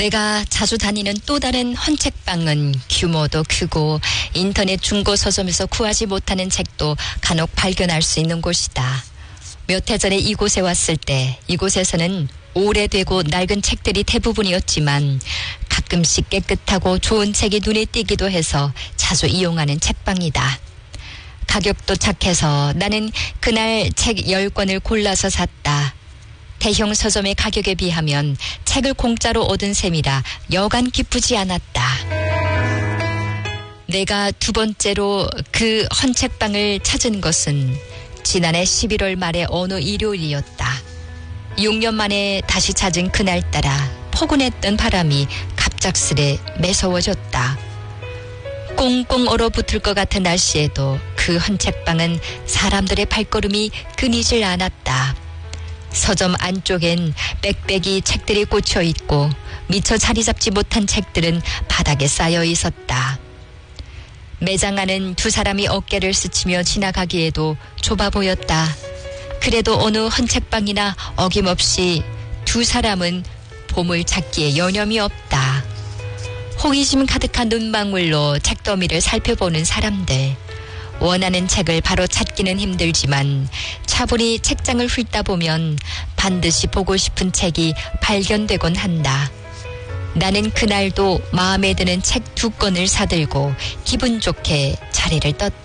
내가 자주 다니는 또 다른 헌책방은 규모도 크고 인터넷 중고 서점에서 구하지 못하는 책도 간혹 발견할 수 있는 곳이다. 몇 해 전에 이곳에 왔을 때 이곳에서는 오래되고 낡은 책들이 대부분이었지만 가끔씩 깨끗하고 좋은 책이 눈에 띄기도 해서 자주 이용하는 책방이다. 가격도 착해서 나는 그날 책 10권을 골라서 샀다. 대형 서점의 가격에 비하면 책을 공짜로 얻은 셈이라 여간 기쁘지 않았다. 내가 두 번째로 그 헌책방을 찾은 것은 지난해 11월 말의 어느 일요일이었다. 6년 만에 다시 찾은 그날따라 포근했던 바람이 갑작스레 매서워졌다. 꽁꽁 얼어붙을 것 같은 날씨에도 그 헌책방은 사람들의 발걸음이 끊이질 않았다. 서점 안쪽엔 빽빽이 책들이 꽂혀 있고 미처 자리 잡지 못한 책들은 바닥에 쌓여 있었다. 매장 안은 두 사람이 어깨를 스치며 지나가기에도 좁아 보였다. 그래도 어느 헌책방이나 어김없이 두 사람은 보물 찾기에 여념이 없다. 호기심 가득한 눈망울로 책더미를 살펴보는 사람들. 원하는 책을 바로 찾기는 힘들지만 차분히 책장을 훑다 보면 반드시 보고 싶은 책이 발견되곤 한다. 나는 그날도 마음에 드는 책 2권을 사들고 기분 좋게 자리를 떴다.